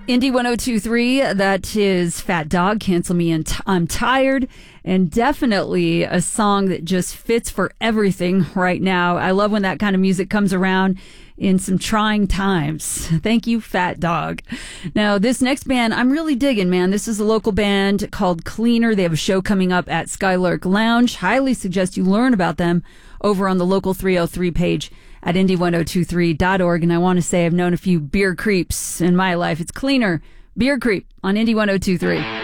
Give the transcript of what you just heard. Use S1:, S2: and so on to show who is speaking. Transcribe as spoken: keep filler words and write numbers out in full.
S1: Indie one oh two point three, that is Fat Dog, Cancel Me and I'm Tired, and definitely a song that just fits for everything right now. I love when that kind of music comes around in some trying times. Thank you, Fat Dog. Now, this next band, I'm really digging, man. This is a local band called Cleaner. They have a show coming up at Skylark Lounge. Highly suggest you learn about them over on the Local three oh three page at indie one oh two three dot org. And I want to say I've known a few beer creeps in my life. It's Cleaner, Beer Creep on Indie one oh two three.